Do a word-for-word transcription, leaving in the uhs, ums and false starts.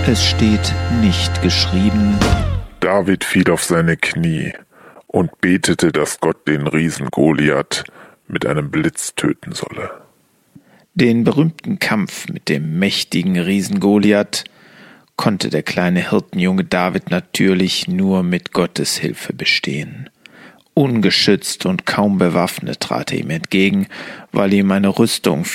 Es steht nicht geschrieben: David fiel auf seine Knie und betete, dass Gott den Riesen Goliath mit einem Blitz töten solle. Den berühmten Kampf mit dem mächtigen Riesen Goliath konnte der kleine Hirtenjunge David natürlich nur mit Gottes Hilfe bestehen. Ungeschützt und kaum bewaffnet trat er ihm entgegen, weil ihm eine Rüstung